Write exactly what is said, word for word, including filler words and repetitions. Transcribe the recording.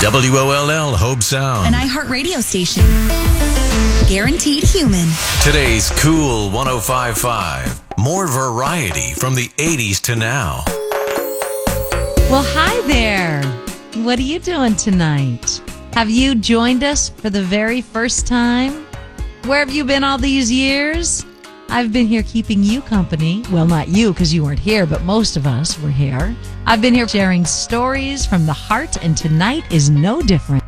W O L L Hope Sound. An iHeart radio station. Guaranteed human. Today's Cool one oh five point five. More variety from the eighties to now. Well, hi there. What are you doing tonight? Have you joined us for the very first time? Where have you been all these years? I've been here keeping you company. Well, not you because you weren't here, but most of us were here. I've been here sharing stories from the heart, and tonight is no different.